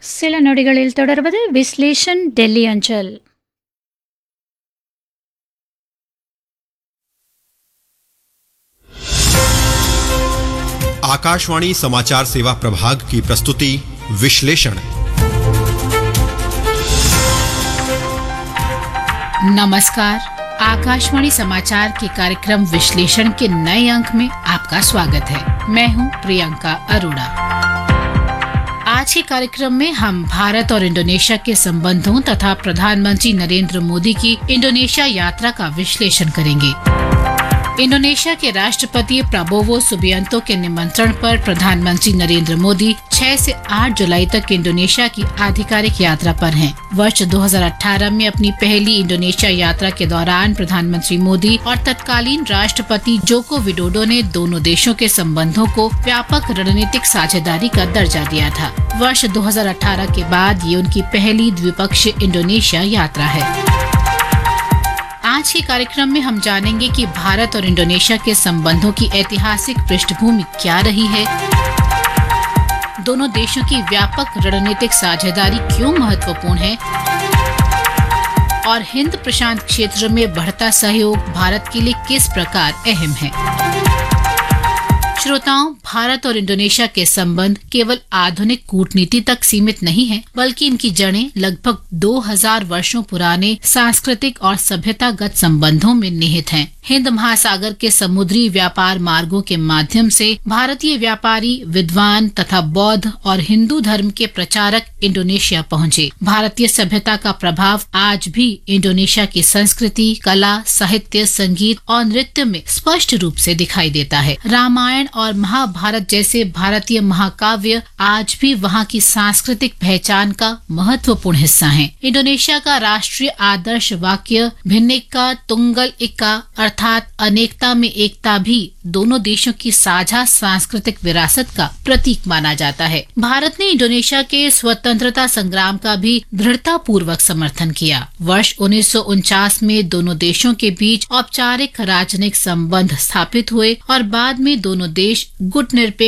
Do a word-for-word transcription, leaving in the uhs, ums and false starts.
சில நொடிகளில் தொடர்வது விஸ்லேஷன் டெல்லி அஞ்சல். आकाशवाणी समाचार सेवा प्रभाग की प्रस्तुति विश्लेषण. नमस्कार, आकाशवाणी समाचार के कार्यक्रम विश्लेषण के नए अंक में आपका स्वागत है. मैं हूं प्रियंका अरोड़ा. आज के कार्यक्रम में हम भारत और इंडोनेशिया के संबंधों तथा प्रधानमंत्री नरेंद्र मोदी की इंडोनेशिया यात्रा का विश्लेषण करेंगे. इंडोनेशिया के राष्ट्रपति प्रबोवो सुबियांतो के निमंत्रण पर प्रधानमंत्री नरेंद्र मोदी छह से आठ जुलाई तक इंडोनेशिया की आधिकारिक यात्रा पर हैं. वर्ष दो हज़ार अठारह में अपनी पहली इंडोनेशिया यात्रा के दौरान प्रधानमंत्री मोदी और तत्कालीन राष्ट्रपति जोको विडोडो ने दोनों देशों के संबंधों को व्यापक रणनीतिक साझेदारी का दर्जा दिया था. वर्ष दो हज़ार अठारह के बाद ये उनकी पहली द्विपक्षीय इंडोनेशिया यात्रा है. आज के कार्यक्रम में हम जानेंगे कि भारत और इंडोनेशिया के संबंधों की ऐतिहासिक पृष्ठभूमि क्या रही है, दोनों देशों की व्यापक रणनीतिक साझेदारी क्यों महत्वपूर्ण है और हिंद प्रशांत क्षेत्र में बढ़ता सहयोग भारत के लिए किस प्रकार अहम है. श्रोताओं, भारत और इंडोनेशिया के संबंध केवल आधुनिक कूटनीति तक सीमित नहीं है, बल्कि इनकी जड़ें लगभग दो हज़ार वर्षों पुराने सांस्कृतिक और सभ्यतागत संबंधों में निहित हैं. हिंद महासागर के समुद्री व्यापार मार्गों के माध्यम से भारतीय व्यापारी, विद्वान तथा बौद्ध और हिंदू धर्म के प्रचारक इंडोनेशिया पहुंचे. भारतीय सभ्यता का प्रभाव आज भी इंडोनेशिया की संस्कृति, कला, साहित्य, संगीत और नृत्य में स्पष्ट रूप से दिखाई देता है. रामायण और महाभारत जैसे भारतीय महाकाव्य आज भी वहाँ की सांस्कृतिक पहचान का महत्वपूर्ण हिस्सा हैं. इंडोनेशिया का राष्ट्रीय आदर्श वाक्य भिन्नका तुंगल इक्का अर्थात अनेकता में एकता भी दोनों देशों की साझा सांस्कृतिक विरासत का प्रतीक माना जाता है. भारत ने इंडोनेशिया के स्वतंत्रता संग्राम का भी दृढ़ता पूर्वक समर्थन किया. वर्ष उन्नीस सौ उनचास में दोनों देशों के बीच औपचारिक राजनयिक संबंध स्थापित हुए और बाद में दोनों देश गुटनिरपेक्ष